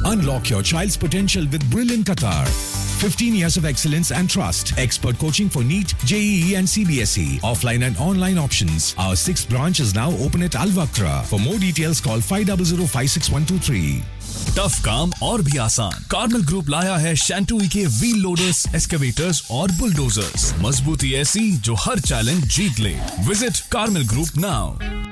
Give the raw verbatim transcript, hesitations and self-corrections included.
Unlock your child's potential with Brilliant Qatar. fifteen years of excellence and trust. Expert coaching for NEET, J E E and C B S E. Offline and online options. Our sixth branch is now open at Al Wakra. For more details, call five zero zero five six one two three. Tough काम और भी आसान। Carmel group लाया है शैंटूई के wheel loaders, excavators और bulldozers. मजबूती ऐसी जो हर चैलेंज जीत ले। Visit Carmel group now.